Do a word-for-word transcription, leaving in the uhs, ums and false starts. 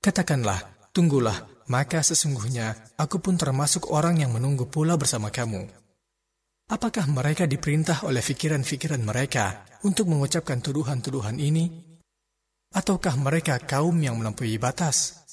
Katakanlah, tunggulah, maka sesungguhnya aku pun termasuk orang yang menunggu pula bersama kamu. Apakah mereka diperintah oleh fikiran-fikiran mereka untuk mengucapkan tuduhan-tuduhan ini? Ataukah mereka kaum yang melampaui batas?